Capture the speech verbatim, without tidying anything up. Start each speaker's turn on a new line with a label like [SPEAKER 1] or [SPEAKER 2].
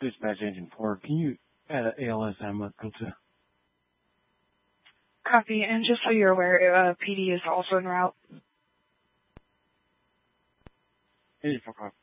[SPEAKER 1] Dispatch Engine four, can you add an A L S ambulance go to?
[SPEAKER 2] Copy, and just so you're aware, uh, P D is also en route.
[SPEAKER 1] eighty-four,